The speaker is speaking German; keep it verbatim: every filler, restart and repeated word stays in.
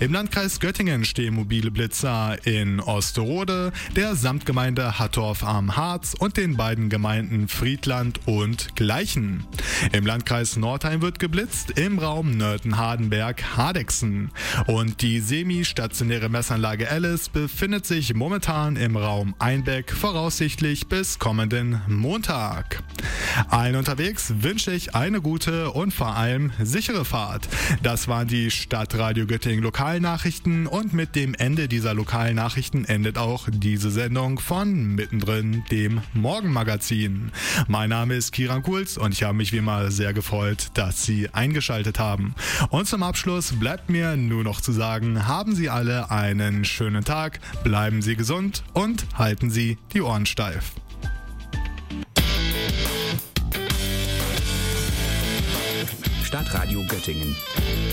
Im Landkreis Göttingen stehen mobile Blitzer in Osterode, der Samtgemeinde Hattorf am Harz und den beiden Gemeinden Friedland und Gleichen. Im Landkreis Nordheim wird geblitzt im Raum Nörten-Hardenberg-Hardegsen. Und die semi-stationäre Messanlage Alice befindet sich momentan im Raum Einbeck, voraussichtlich bis kommenden Montag. Allen unterwegs wünsche ich eine gute und vor allem sichere Fahrt. Das waren die Stadtradio Göttingen Lokalnachrichten und mit dem Ende dieser Lokalnachrichten endet auch diese Sendung von Mittendrin, dem Morgenmagazin. Mein Name ist Kiran Kulz und ich habe mich wie immer sehr gefreut, dass Sie eingeschaltet haben. Und zum Abschluss bleibt mir nur noch zu sagen, haben Sie alle einen schönen Tag, bleiben Sie gesund und halten Sie die Ohren steif. Stadtradio Göttingen.